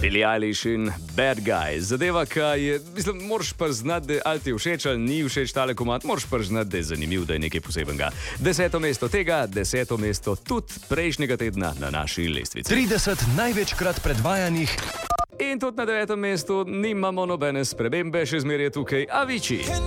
Billie Eilish in Bad Guys. Zadeva, kaj je, moraš pa znati, da ali ti je všeč ali ni všeč tale komad, moraš pa znati, da je zanimiv, da je nekaj posebenega. 10. mesto tega, 10. mesto tudi prejšnjega tedna na naši lestvici. 30 največkrat predvajanih. In tudi na 9. mestu nimamo nobene spremembe, še zmeraj je tukaj Avicii.